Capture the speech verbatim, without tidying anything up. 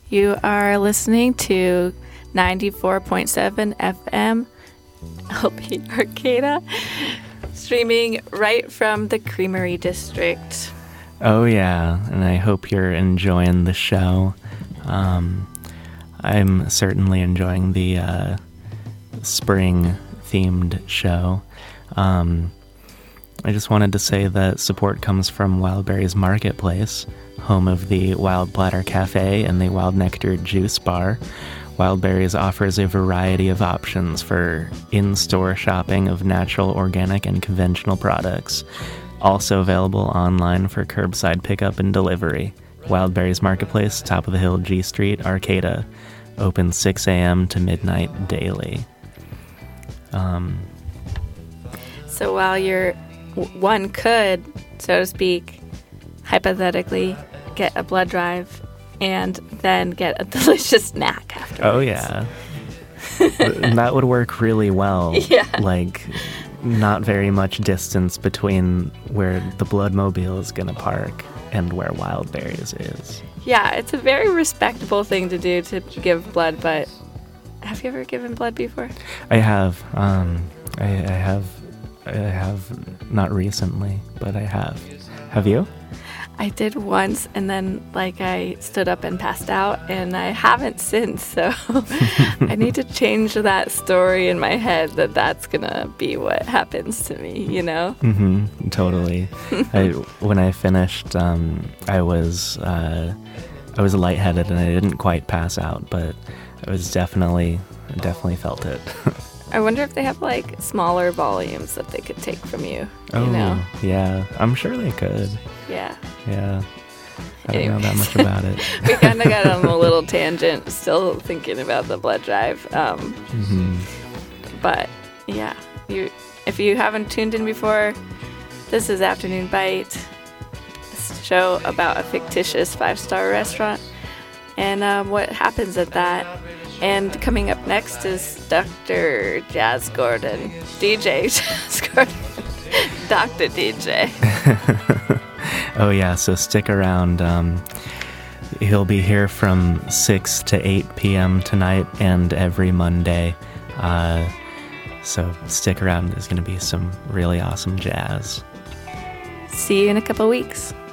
You are listening to ninety-four point seven F M L P Arcata, streaming right from the Creamery District. Oh, yeah, and I hope you're enjoying the show. Um, I'm certainly enjoying the uh, spring-themed show. Um, I just wanted to say that support comes from Wildberries Marketplace, home of the Wild Platter Cafe and the Wild Nectar Juice Bar. Wildberries offers a variety of options for in-store shopping of natural, organic, and conventional products. Also available online for curbside pickup and delivery. Wildberries Marketplace, top of the hill, G Street, Arcata. Open six a.m. to midnight daily. Um, so while you're, one could, so to speak, hypothetically, get a blood drive and then get a delicious snack afterwards. Oh, yeah. And that would work really well. Yeah. Like, not very much distance between where the Bloodmobile is going to park and where Wildberries is. Yeah, it's a very respectable thing to do to give blood, but have you ever given blood before? I have. Um, I, I have. I have not recently, but I have. Have you? I did once, and then like I stood up and passed out, and I haven't since. So I need to change that story in my head that that's gonna be what happens to me. You know? Mm-hmm. Totally. I, when I finished, um, I was uh, I was lightheaded, and I didn't quite pass out, but I was definitely definitely felt it. I wonder if they have like smaller volumes that they could take from you. Oh, you know? Yeah. I'm sure they could. Yeah. Yeah. I don't Anyways. know that much about it. We kind of got on a little tangent, still thinking about the blood drive. Um, mm-hmm. But yeah, you if you haven't tuned in before, this is Afternoon Bite, a show about a fictitious five-star restaurant and um, what happens at that. And coming up next is Doctor Jazz Gordon, D J Jazz Gordon, Doctor D J. Oh, yeah, so stick around. Um, he'll be here from six to eight p.m. tonight and every Monday. Uh, so stick around. There's going to be some really awesome jazz. See you in a couple weeks.